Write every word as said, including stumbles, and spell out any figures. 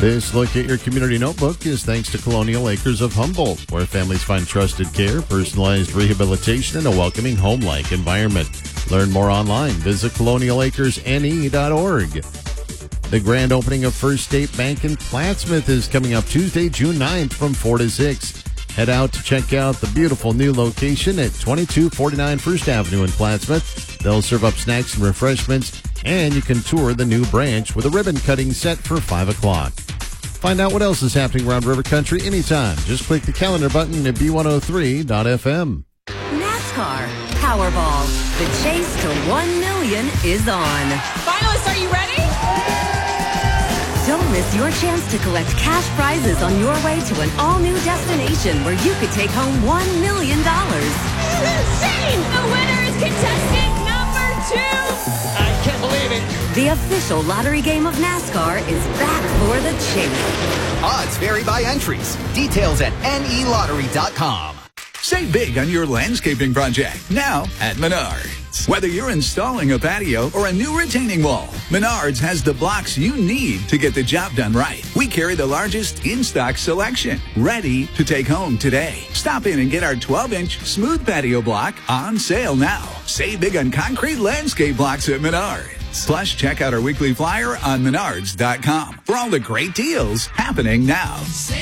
This look at your community notebook is thanks to Colonial Acres of Humboldt, where families find trusted care, personalized rehabilitation, and a welcoming home-like environment. Learn more online. Visit colonial acres n e dot org. The grand opening of First State Bank in Plattsmouth is coming up Tuesday, June ninth from four to six. Head out to check out the beautiful new location at twenty-two forty-nine First Avenue in Plattsmouth. They'll serve up snacks and refreshments, and you can tour the new branch with a ribbon cutting set for five o'clock. Find out what else is happening around River Country anytime. Just click the calendar button at B one oh three dot f m. NASCAR Powerball. The chase to one million is on. Finalists, are you ready? Don't miss your chance to collect cash prizes on your way to an all-new destination where you could take home one million dollars. This is insane! The winner is contestant number two! I can't believe it. The official lottery game of NASCAR is back for the chase. Odds vary by entries. Details at N E lottery dot com. Save big on your landscaping project now at Menards. Whether you're installing a patio or a new retaining wall, Menards has the blocks you need to get the job done right. We carry the largest in-stock selection, ready to take home today. Stop in and get our twelve-inch smooth patio block on sale now. Save big on concrete landscape blocks at Menards. Plus, check out our weekly flyer on menards dot com for all the great deals happening now.